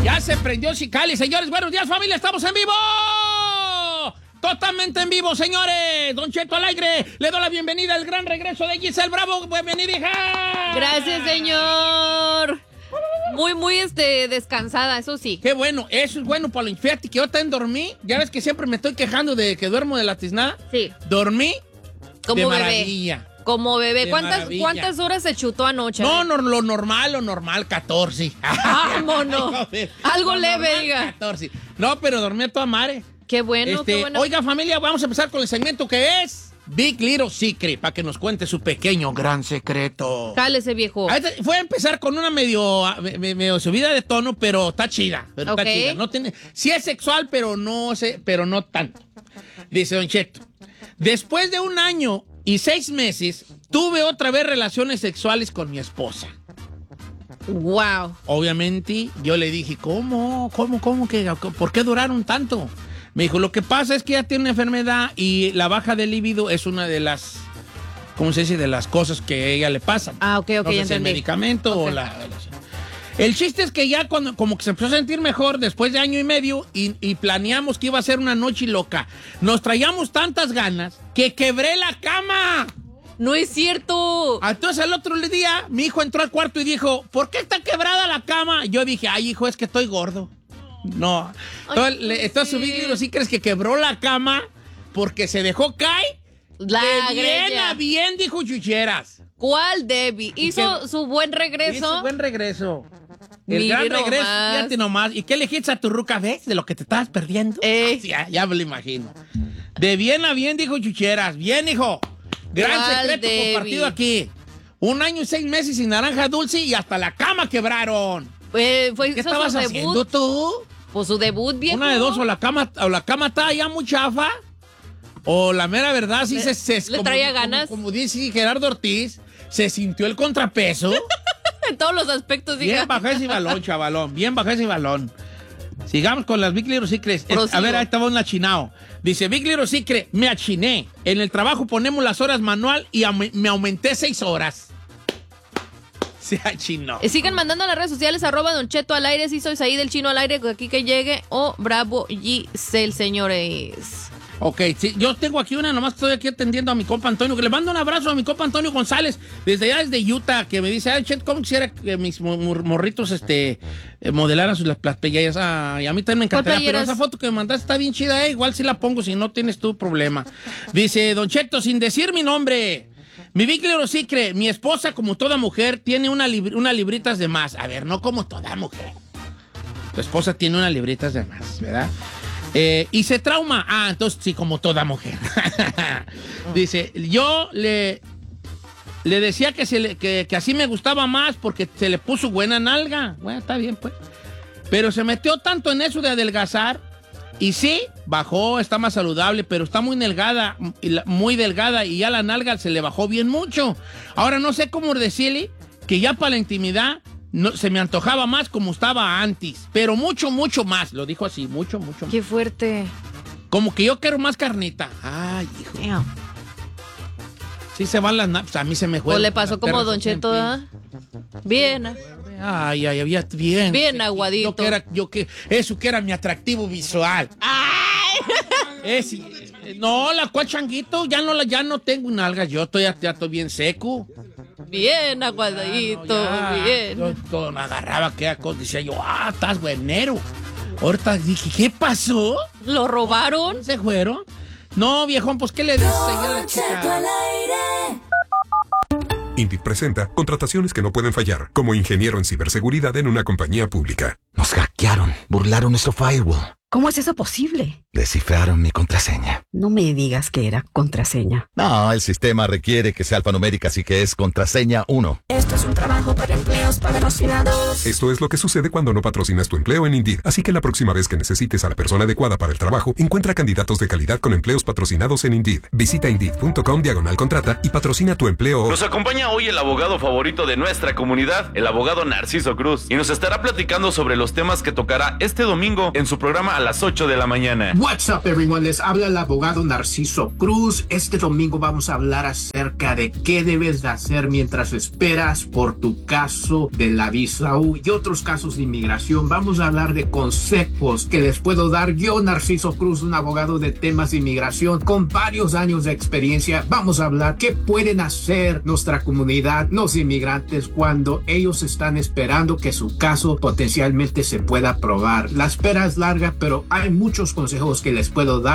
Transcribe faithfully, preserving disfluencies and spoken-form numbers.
Ya se prendió el Cali, señores. Buenos días, familia. Estamos en vivo. Totalmente en vivo, señores. Don Cheto al aire. Le doy la bienvenida al gran regreso de Giselle Bravo. Bienvenida, hija. Gracias, señor. Muy, muy este, descansada, eso sí. Qué bueno. Eso es bueno para lo fíjate que yo también dormí. Ya ves que siempre me estoy quejando de que duermo de la tiznada. Sí. Dormí como de bebé. maravilla. Como bebé. De ¿Cuántas, maravilla. ¿Cuántas horas se chutó anoche? No, no, lo normal, lo normal, catorce. Ah, mono. Algo Lo leve, normal, diga. catorce. No, pero dormí a toda madre. Qué bueno, Este, qué bueno. Oiga, familia, vamos a empezar con el segmento que es Big Little Secret, para que nos cuente su pequeño gran secreto. Jálese, viejo. Ahorita Voy a empezar con una medio, me- medio subida de tono, pero está chida. Pero Ok. está chida. No tiene, sí es sexual, pero no, sé, pero no tanto. Dice Don Cheto, después de un año y seis meses, tuve otra vez relaciones sexuales con mi esposa. Wow. Obviamente, yo le dije, ¿cómo? ¿Cómo? ¿Cómo? que ¿Por qué duraron tanto? Me dijo, lo que pasa es que ella tiene una enfermedad y la baja de libido es una de las, ¿cómo se dice? De las cosas que a ella le pasan. Ah, ok, ok, no sé ya si el entendí. medicamento Ok. o la... El chiste es que ya cuando, como que se empezó a sentir mejor después de año y medio y, y planeamos que iba a ser una noche loca. Nos traíamos tantas ganas que quebré la cama. No es cierto. Entonces el otro día mi hijo entró al cuarto y dijo, ¿por qué está quebrada la cama? Yo dije, ay, hijo, es que estoy gordo. No. Entonces, Ay, le- entonces sí. subí libros, ¿sí crees que quebró la cama? Porque se dejó caer. La De bien greña. a bien, dijo Chucheras. ¿Cuál, Debbie? Hizo que- su buen regreso. Hizo buen regreso. El Mire gran regreso, nomás. fíjate nomás. ¿Y qué le dijiste a tu ruca, ves? De lo que te estabas perdiendo. Ey. Sí, ya, ya me lo imagino. De bien a bien, dijo Chucheras. Bien, hijo. Gran ¿Cuál, secreto Debbie? compartido aquí. Un año y seis meses sin naranja dulce y hasta la cama quebraron. Eh, fue ¿Qué hizo estabas su haciendo debut. tú? Pues su debut, viejo. Una de dos, o la cama, o la cama está ya muy chafa, o la mera verdad sí Le- se... se le traía ganas. Como, como dice Gerardo Ortiz, se sintió el contrapeso. En todos los aspectos, diga. Bien bajé ese balón, chavalón. Bien bajé ese balón. Sigamos con las Big Little Secrets. Es- Prosigo. a ver, ahí estaba un achinao. Dice, Big Little Secret, me achiné. En el trabajo ponemos las horas manual y am- me aumenté seis horas. Se achinó. Eh, Sigan mandando a las redes sociales, arroba Don Cheto al aire, si sois ahí del Chino al aire, aquí que llegue, o Bravo Giselle, señores. Ok, sí, yo tengo aquí una, nomás estoy aquí atendiendo a mi compa Antonio, que le mando un abrazo a mi compa Antonio González, desde allá, desde Utah, que me dice, ay, Chet, ¿cómo quisiera que mis mo- mor- morritos este, eh, modelaran sus las, las playeras? Ah, y a mí también me encantaría, pero playeras? esa foto que me mandaste está bien chida, eh, igual si la pongo, si no tienes tú problema. Dice, Don Cheto, sin decir mi nombre, mi Big Little Secret, mi esposa, como toda mujer, tiene una lib- unas libritas de más. A ver, no como toda mujer. Tu esposa tiene unas libritas de más, ¿verdad? Eh, y se trauma. Ah, entonces sí, como toda mujer. Dice, yo le, le decía que, se le- que, que así me gustaba más porque se le puso buena nalga. Bueno, está bien, pues. Pero se metió tanto en eso de adelgazar. Y sí, bajó, está más saludable, pero está muy delgada, y la- muy delgada, y ya la nalga se le bajó bien mucho. Ahora no sé cómo decirle que ya para la intimidad no, se me antojaba más como estaba antes, pero mucho, mucho más. Lo dijo así, mucho, mucho más. Qué fuerte. Como que yo quiero más carnita. Ay, hijo. Damn. Sí se van las naps, a mí se me O juegan. le pasó las como perras Don Cheto, en fin. ¿ah? Bien. Ay, ay, había bien. Bien aguadito. Yo que era, yo que, eso que era mi atractivo visual. ¡Ay! Es, no, la cual changuito, ya no, la, ya no tengo nalgas, yo estoy, ya estoy bien seco. Bien aguadito, Ya, bien. Yo todo me agarraba, que decía yo, ah, estás buenero. Ahorita dije, ¿qué pasó? ¿Lo robaron? ¿Se fueron? No, viejón, pues, ¿qué le dices a la chica? Indeed presenta contrataciones que no pueden fallar, como ingeniero en ciberseguridad en una compañía pública. Nos hackearon, burlaron nuestro firewall, ¿Cómo es eso posible? descifraron mi contraseña. No me digas que era contraseña. No, el sistema requiere que sea alfanumérica, así que es contraseña uno. Esto es un trabajo para empleos patrocinados. Esto es lo que sucede cuando no patrocinas tu empleo en Indeed. Así que la próxima vez que necesites a la persona adecuada para el trabajo, encuentra candidatos de calidad con empleos patrocinados en Indeed. Visita Indeed.com diagonal contrata y patrocina tu empleo. Nos acompaña hoy el abogado favorito de nuestra comunidad, el abogado Narciso Cruz, y nos estará platicando sobre los temas que tocará este domingo en su programa a las ocho de la mañana. What's up, everyone? Les habla el abogado Narciso Cruz. Este domingo vamos a hablar acerca de qué debes de hacer mientras esperas por tu caso de la visa U y otros casos de inmigración. Vamos a hablar de consejos que les puedo dar yo, Narciso Cruz, un abogado de temas de inmigración con varios años de experiencia. Vamos a hablar qué pueden hacer nuestra comunidad, los inmigrantes, cuando ellos están esperando que su caso potencialmente se pueda aprobar. La espera es larga, pero hay muchos consejos que les puedo dar